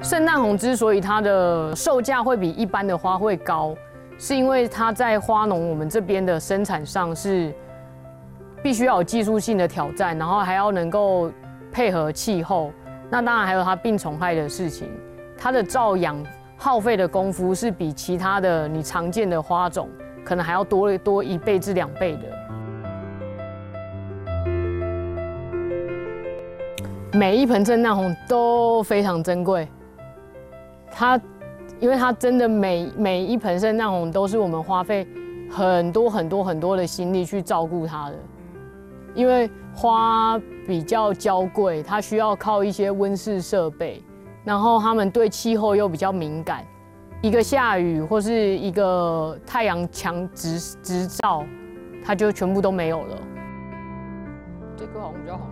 圣诞红之所以它的售价会比一般的花会高，是因为它在花农我们这边的生产上是必须要有技术性的挑战，然后还要能够配合气候。那当然还有它病虫害的事情，它的照养耗费的功夫是比其他的你常见的花种可能还要多1倍至2倍的。每一盆圣诞红都非常珍贵，因为它真的每一盆圣诞红都是我们花费很多的心力去照顾它的。因为花比较娇贵，它需要靠一些温室设备，然后它们对气候又比较敏感，一个下雨或是一个太阳强直照，它就全部都没有了。这颗红比较红。